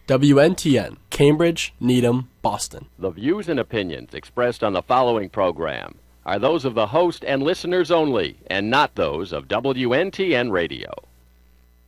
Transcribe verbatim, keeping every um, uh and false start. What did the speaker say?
W N T N, Cambridge, Needham, Boston. The views and opinions expressed on the following program are those of the host and listeners only, and not those of W N T N Radio.